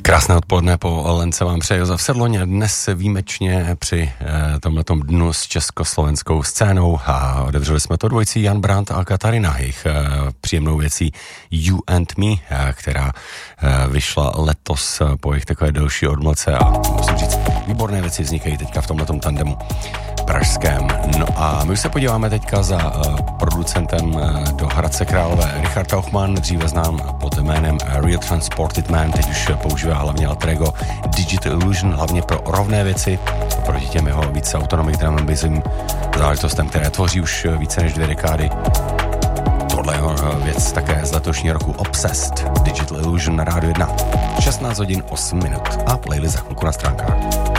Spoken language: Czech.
Krásné odpoledne po Lence vám přeje Josef Sedloň. Dnes výjimečně při tomhletom dnu s československou scénou a otevřeli jsme to dvojicí Jan Brandt a Katarina, jejich příjemnou věcí You and Me, která vyšla letos po jejich takové delší odmlce a musím říct, výborné věci vznikají teďka v tomhletom tandemu pražském. No a my už se podíváme teďka za producentem do Hradce Králové. Richard Tauchman, dříve znám pod jménem Real Transported Man, teď už používá hlavně alter ego Digital Illusion, hlavně pro rovné věci, proti těm jeho více autonomic drum and bassovým záležitostem, které tvoří už více než 2 dekády. Tohle je věc také z letošního roku Obsessed, Digital Illusion na Rádiu 1. 16 hodin 8 minut a playlist za chvilku na stránkách.